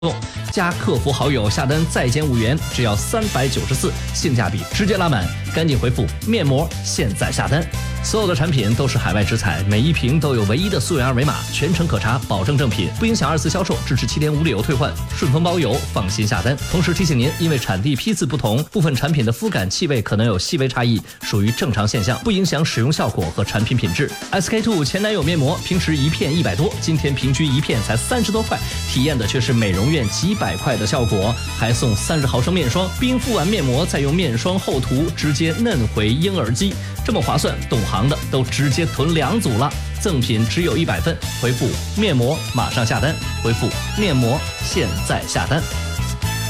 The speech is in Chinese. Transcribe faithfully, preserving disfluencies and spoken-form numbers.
加客服好友下单再减五元，只要三百九十四，性价比直接拉满，赶紧回复面膜现在下单。所有的产品都是海外直采，每一瓶都有唯一的溯源二维码，全程可查，保证正品，不影响二次销售，支持七天无理由退换，顺丰包邮，放心下单。同时提醒您，因为产地批次不同，部分产品的肤感气味可能有细微差异，属于正常现象，不影响使用效果和产品品质。S K two 前男友面膜平时一片一百多，今天平均一片才三十多块，体验的却是美容院几百块的效果，还送三十毫升面霜，冰敷完面膜再用面霜厚涂，直接嫩回婴儿肌，这么划算，懂行的都直接囤两组了。赠品只有一百份，回复面膜马上下单，回复面膜现在下单。